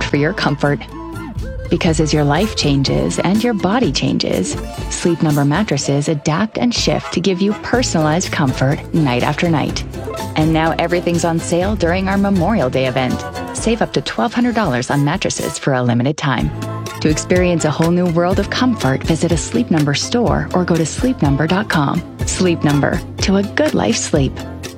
for your comfort. Because as your life changes and your body changes, Sleep Number mattresses adapt and shift to give you personalized comfort night after night. And now everything's on sale during our Memorial Day event. Save up to $1,200 on mattresses for a limited time. To experience a whole new world of comfort, visit a Sleep Number store or go to sleepnumber.com. Sleep Number, to a good life sleep.